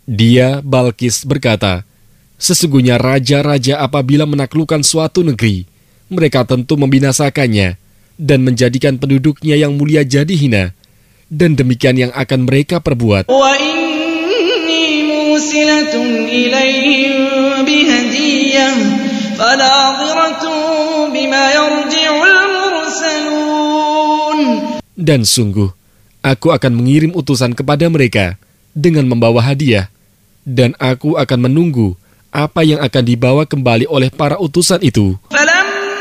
Dia, Balkis, berkata, "Sesungguhnya raja-raja apabila menaklukkan suatu negeri, mereka tentu membinasakannya dan menjadikan penduduknya yang mulia jadi hina. Dan demikian yang akan mereka perbuat. Dan sungguh, aku akan mengirim utusan kepada mereka dengan membawa hadiah, dan aku akan menunggu apa yang akan dibawa kembali oleh para utusan itu."